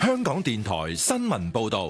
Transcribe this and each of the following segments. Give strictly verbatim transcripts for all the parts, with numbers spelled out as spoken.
香港電台新聞報道。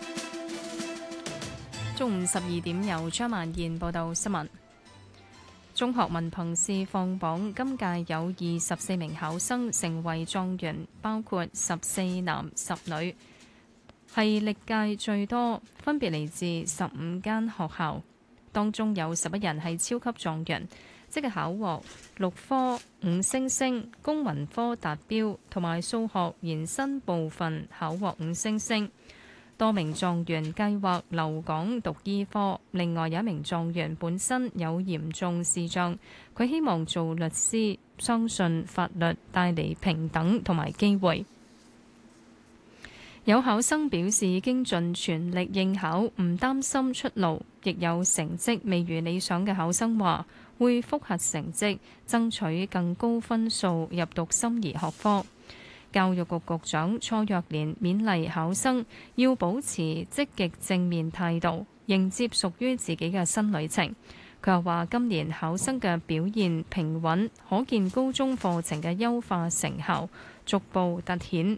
中午十二點由張曼燕報道新聞。中學文憑試放榜，今屆有二十四名考生成為狀元，包括十四男十女，係歷屆最多，分別嚟自十五間學校。當中有十一人係超級狀元，即係考獲六科五星星，公民科達標，同埋數學延伸部分考獲五星星。多名狀元計劃留港讀醫科，另外有一名狀元本身有嚴重視障，佢希望做律師，相信法律帶嚟平等同埋機會。有考生表示已經盡全力應考，唔擔心出路，亦有成績未如理想嘅考生話會複核成績，爭取更高分數入讀心儀學科。教育局局長蔡若蓮勉勵考生要保持積極正面態度，迎接屬於自己嘅新旅程。佢又話今年考生嘅表現平穩，可見高中課程嘅優化成效逐步凸顯。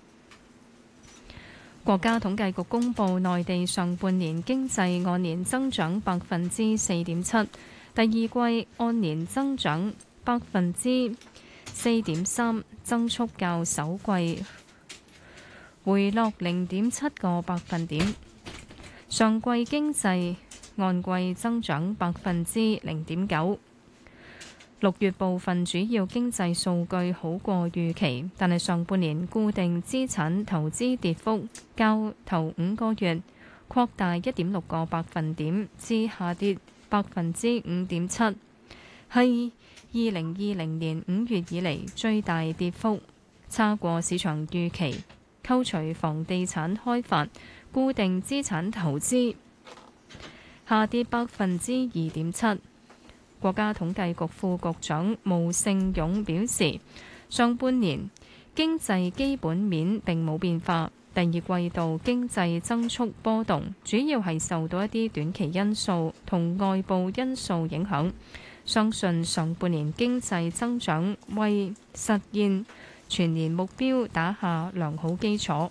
國家統計局公布內地上半年經濟按年增長百分之四點七，第二季按年增長百分之四點三，增速較首季回落零點七個百分點。上季經濟按季增長百分之零點九。六月部分主要經濟數據好過預期，但係上半年固定資產投資跌幅較頭五個月擴大一點六個百分點，至下跌百分之五點七，係二零二零年五月以嚟最大跌幅，差過市場預期。扣除房地產開發，固定資產投資下跌百分之二點七。國家統計局副局長毛盛勇表示，上半年經濟基本面並冇變化，第二季度經濟增速波動，主要係受到一啲短期因素同外部因素影響。相信上半年經濟增長為實現全年目標打下良好基礎。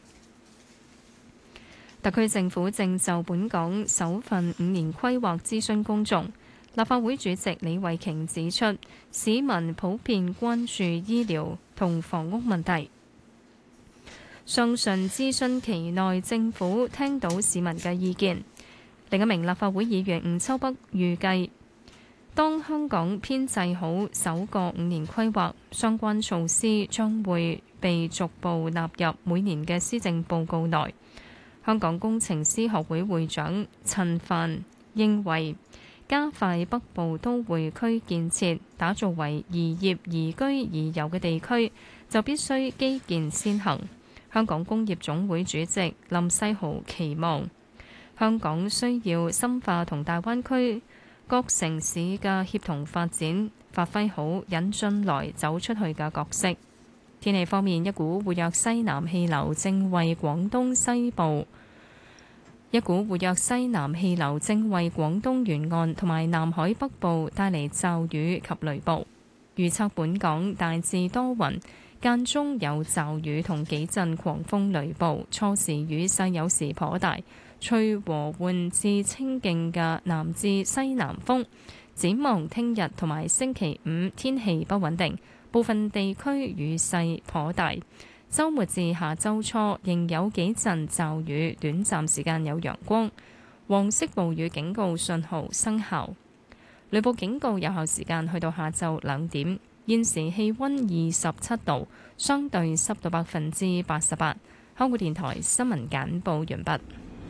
特區政府正就本港首份五年規劃諮詢公眾。立法會主席李慧瓊指出，市民普遍關注醫療同房屋問題，相信諮詢期內政府聽到市民嘅意見。另一名立法會議員吳秋北預計，當香港編製好首個五年規劃，相關措施將會被逐步納入每年嘅施政報告內。香港工程師學會會長陳帆認為，加快北部都會區建設，打造為宜業宜居宜遊嘅地區，就必須基建先行。香港工業總會主席林世豪期望香港需要深化同大灣區各城市嘅協同發展，發揮好引進來走出去嘅角色。天氣方面，一股活躍西南氣流正為廣東西部一股活躍西南氣流正為廣東沿岸同埋南海北部帶嚟驟雨及雷暴。預測本港大致多雲，間中有驟雨同幾陣狂風雷暴，初時雨勢有時頗大，吹和緩至清勁嘅南至西南風。展望聽日同埋星期五天氣不穩定，部分地區雨勢頗大。週末至下週初仍有幾陣驟雨，短暫時間有陽光。黃色暴雨警告信號生效，雷暴警告有效時間去到下晝兩點。現時氣温二十七度，相對濕度百分之八十八。香港電台新聞簡報完畢。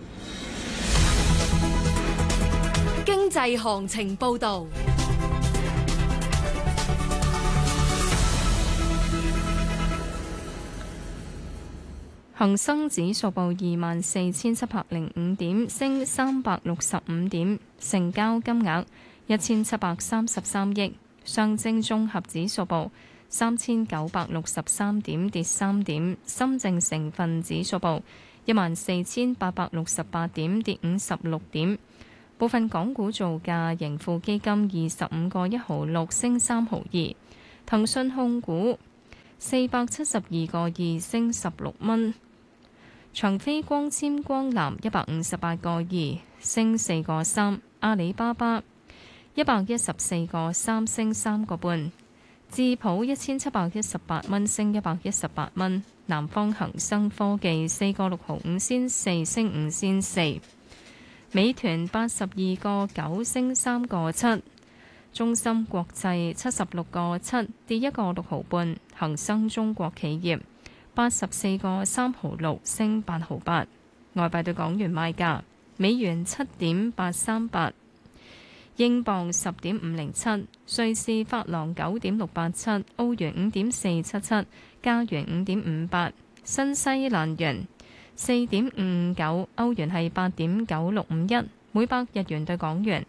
經濟行情報導。 恒生指數報二萬四千七百零五點，升三百六十五點，成交金額一千七百三十三億。上證綜合指數報三千九百六十三點，跌三點。深證成分指數報一萬四千八百六十八點，跌五十六點。部分港股造價，盈富基金二十五個一毫六，升三毫二。騰訊控股四百七十二個二升十六蚊。長飛光纖光纜一百五十八個二升四個三。阿里巴巴一百一十四個三升三個半。智普一千七百一十八蚊升一百一十八蚊。南方恒生科技四個六毫五仙四升五仙四。美團八十二個九升三個七。中芯國際七十六個七跌一個六毫半。恒生中國企業八十四個三毫六升八毫八。外幣對港元賣價：美元七點八三八，英鎊十點五零七，瑞士法郎九點六八七，澳元五點四七七，加元五點五八，新西蘭元四點五五九，歐元係八點九六五一，每百日元對港元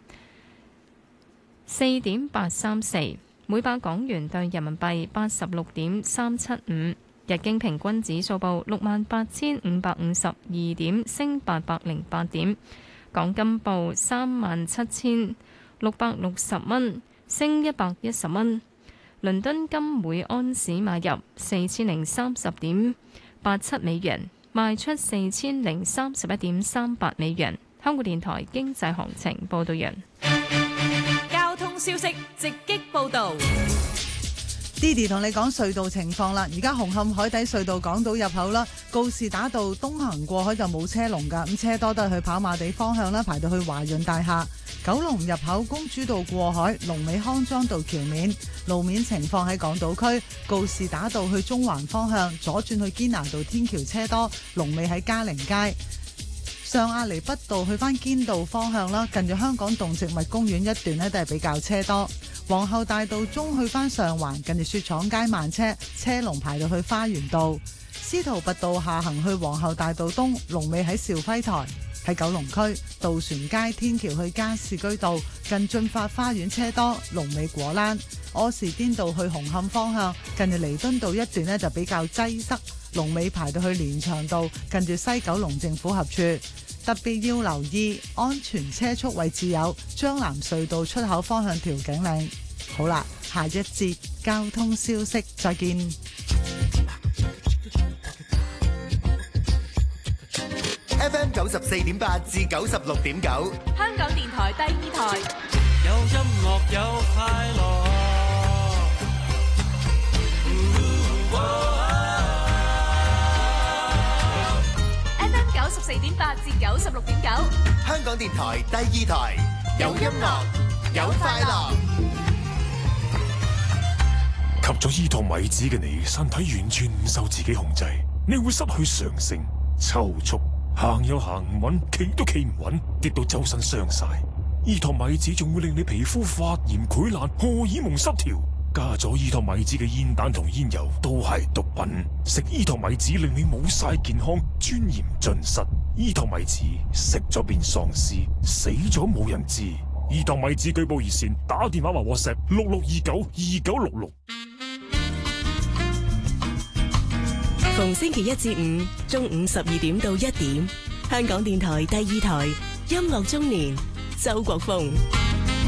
四點八三四，每百港元對人民幣八十六點三七五。日經平均指數報六萬八千五百五十二點，升八百零八點。港金報三萬七千六百六十蚊，升一百一十蚊。倫敦金每安士買入四千零三十點八七美元，賣出四千零三十一點三八美元。香港電台經濟行情報道完。 交通消息直擊報導。 Didi 同你講隧道情況啦，而家紅磡海底隧道港島入口啦，告士打道東行過海就冇車龍㗎，咁車多都係去跑馬地方向啦，排到去華潤大廈。九龍入口公主道過海，龍尾康莊道橋面。路面情況喺港島區，告士打道去中環方向左轉去堅拿道天橋車多，龍尾喺嘉寧街。上亞厘畢道去返堅道方向啦，近住香港動植物公園一段呢都係比較車多。皇后大道中去返上環，近住雪廠街慢車，車龍排到去花園道。司徒拔道下行去皇后大道東，龍尾喺兆輝台。喺九龍區渡船街天橋去加士居道，近駿發花園車多，龍尾果欄。柯士甸道去紅磡方向，近住彌敦道一段呢就比較擠塞，龍尾排到去連翔道，近住西九龍政府合署。特別要留意安全車速位置有將南隧道出口方向調景嶺。好啦，下一節交通消息再見。 F M 九十四點八至九十六點九， 香港電台第二台。 有音樂有快樂。 F M 九十四點八至九十六點九， 香港電台第二台。有音樂有快樂。 吸咗依托米子嘅你，身體完全唔受自己控制，你會失去常性、抽搐，行又行唔穩，企都企唔穩，跌到周身傷晒。依托米子仲會令你皮膚發炎、潰爛、荷爾蒙失調。加咗依托米子嘅煙彈同煙油都係毒品，食依托米子令你冇晒健康，尊嚴盡失。依托米子食咗變喪屍，死咗冇人知。依托米子舉報熱線，打電話或 WhatsApp 六六二九二九六六。 逢星期一至五中午十二點到一點，香港電台第二台音樂中年，周國峰。